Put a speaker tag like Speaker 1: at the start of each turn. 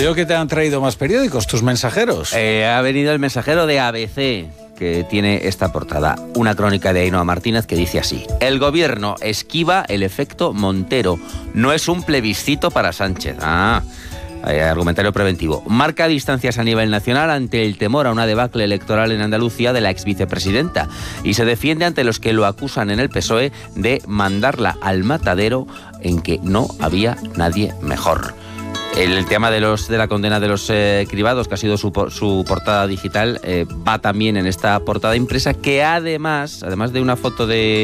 Speaker 1: Veo que te han traído más periódicos, tus mensajeros.
Speaker 2: Ha venido el mensajero de ABC, que tiene esta portada. Una crónica de Ainhoa Martínez que dice así: el gobierno esquiva el efecto Montero. No es un plebiscito para Sánchez. Argumentario preventivo. Marca distancias a nivel nacional ante el temor a una debacle electoral en Andalucía de la exvicepresidenta y se defiende ante los que lo acusan en el PSOE de mandarla al matadero en que no había nadie mejor. El tema de la condena de los cribados, que ha sido su portada digital, va también en esta portada impresa, que además de una foto de